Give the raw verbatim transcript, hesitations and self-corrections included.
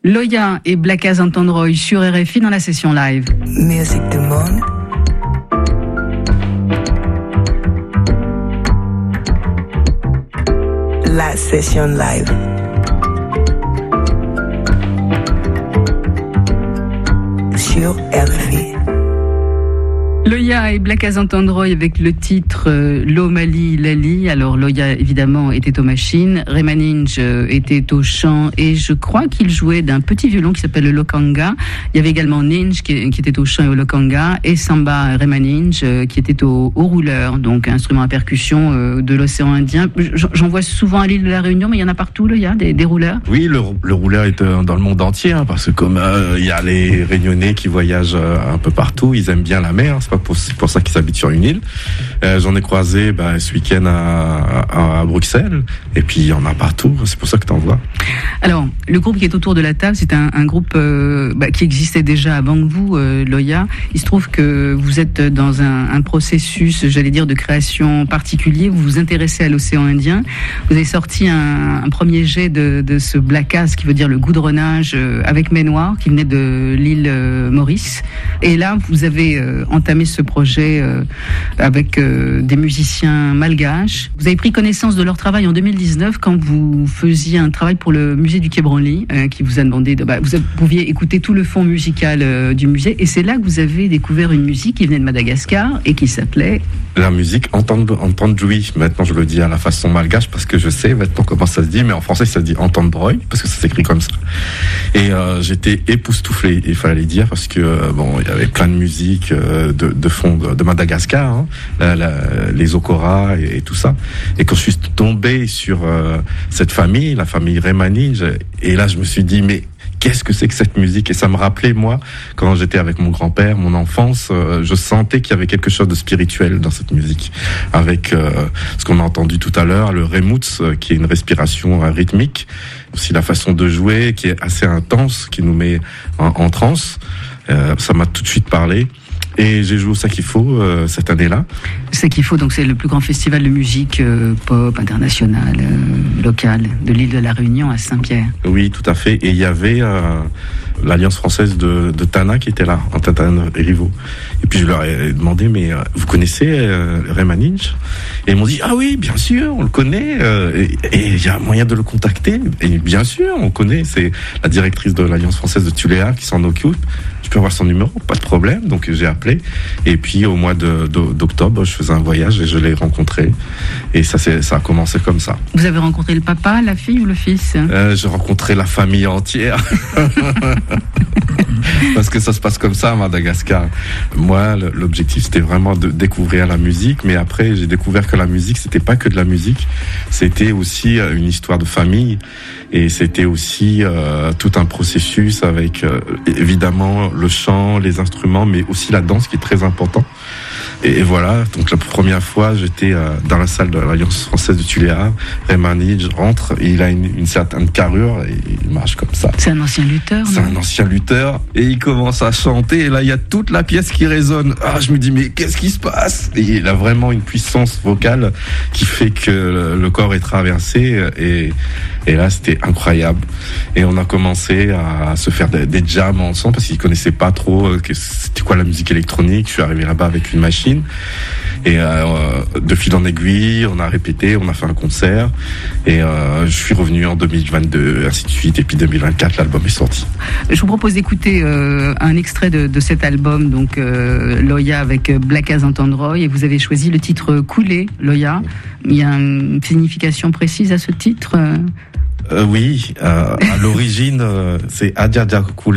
Loya et Blackaz Antandroy sur R F I dans la session live. Music du monde. La session live. Sur R F I. Loya et Blackaz Antandroy avec le titre euh, Lomali Lali. Alors Loya évidemment était aux machines, Remaninge euh, était au chant et je crois qu'il jouait d'un petit violon qui s'appelle le lokanga. Il y avait également Ninge qui, qui était au chant et au lokanga et Samba Remaninge euh, qui était au, au rouleur, donc instrument à percussion euh, de l'océan Indien. J'en vois souvent à l'île de la Réunion, mais il y en a partout Loya, des, des rouleurs. Oui, le, le rouleur est euh, dans le monde entier hein, parce que comme euh, il y a les Réunionnais qui voyagent euh, un peu partout, ils aiment bien la mer. C'est pas pour, c'est pour ça qu'ils habitent sur une île. Euh, j'en ai croisé bah, ce week-end à, à, à Bruxelles. Et puis il y en a partout. C'est pour ça que t'en vois. Alors, le groupe qui est autour de la table, c'est un, un groupe euh, bah, qui existait déjà avant que vous, euh, Loya. Il se trouve que vous êtes dans un, un processus, j'allais dire, de création particulier. Vous vous intéressez à l'océan Indien. Vous avez sorti un, un premier jet de, de ce Blackaz, qui veut dire le goudronnage, euh, avec Mai Noire, qui venait de l'île euh, Maurice. Et là, vous avez euh, entamé ce projet euh, avec euh, des musiciens malgaches. Vous avez pris connaissance de leur travail en deux mille dix-neuf quand vous faisiez un travail pour le musée du Quai Branly, euh, qui vous a demandé de, bah, vous pouviez écouter tout le fond musical euh, du musée, et c'est là que vous avez découvert une musique qui venait de Madagascar et qui s'appelait la musique Antandroy. Maintenant je le dis à la façon malgache parce que je sais maintenant comment ça se dit, mais en français ça se dit Antandroy parce que ça s'écrit comme ça. Et euh, j'étais époustouflé, il fallait dire, parce que euh, bon, il y avait plein de musique euh, de, de fond de, de Madagascar, hein, la, la, les okoras et, et tout ça. Et quand je suis tombé sur euh, cette famille, la famille Remaninge, et là je me suis dit mais qu'est-ce que c'est que cette musique? Et ça me rappelait, moi, quand j'étais avec mon grand-père, mon enfance, euh, je sentais qu'il y avait quelque chose de spirituel dans cette musique. Avec euh, ce qu'on a entendu tout à l'heure, le remouts, euh, qui est une respiration euh, rythmique. Aussi la façon de jouer, qui est assez intense, qui nous met en, en transe. Euh, ça m'a tout de suite parlé. Et j'ai joué au Sakifo euh, cette année-là. Sakifo, donc c'est le plus grand festival de musique euh, pop international, euh, local, de l'île de la Réunion à Saint-Pierre. Oui, tout à fait. Et il y avait euh, l'Alliance française de, de Tana qui était là, en Tantane et Rivaux. Et puis je leur ai demandé, mais euh, vous connaissez euh, Remaninge? Et ils m'ont dit, ah oui, bien sûr, on le connaît. Euh, et il y a moyen de le contacter. Et bien sûr, on connaît. C'est la directrice de l'Alliance française de Tuléar qui s'en occupe. Je peux avoir son numéro, pas de problème. Donc j'ai appelé. Et puis au mois de, de, d'octobre, je faisais un voyage et je l'ai rencontré. Et ça, c'est, ça a commencé comme ça. Vous avez rencontré le papa, la fille ou le fils? euh, J'ai rencontré la famille entière. Parce que ça se passe comme ça à Madagascar. Moi, l'objectif, c'était vraiment de découvrir la musique. Mais après, j'ai découvert que la musique, c'était pas que de la musique. C'était aussi une histoire de famille. Et c'était aussi euh, tout un processus avec, euh, évidemment, le chant, les instruments, mais aussi la danse qui est très important. Et, et voilà, donc la première fois, j'étais euh, dans la salle de l'Alliance française de Tuléar. Remaninge rentre, et il a une, une certaine carrure, et il marche comme ça. C'est un ancien lutteur, C'est un ancien lutteur, et il commence à chanter, et là, il y a toute la pièce qui résonne. Ah, je me dis, mais qu'est-ce qui se passe? Et il a vraiment une puissance vocale qui fait que le, le corps est traversé, et, et là, c'était incroyable. Et on a commencé à se faire des, des jams ensemble, parce qu'il connaissait pas trop que c'était quoi la musique électronique. Je suis arrivé là-bas avec une machine. Et euh, de fil en aiguille, on a répété, on a fait un concert. Et euh, je suis revenu en deux mille vingt-deux, ainsi de suite. Et puis deux mille vingt-quatre, l'album est sorti. Je vous propose d'écouter euh, un extrait de, de cet album, donc euh, Loya avec Blackaz Antandroy. Et vous avez choisi le titre Coulé, Loya. Il y a une signification précise à ce titre? euh, Oui, euh, à l'origine, euh, c'est Adja Dja Coulé.